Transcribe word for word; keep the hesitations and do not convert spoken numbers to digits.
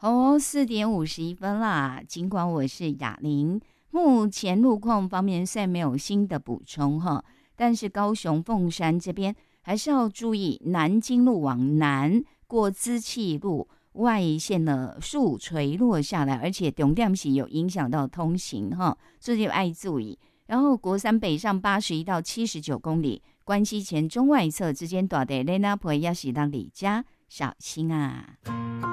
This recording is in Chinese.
哦，四点五十一分啦。尽管我是雅玲，目前路况方面虽然没有新的补充哈，但是高雄凤山这边还是要注意，南京路往南过资气路外线的树垂落下来，而且重点是有影响到通行哈，这就爱注意。然后国三北上八十一到七十九公里，关西前中外侧之间大地雷那坡要是当里家小心啊。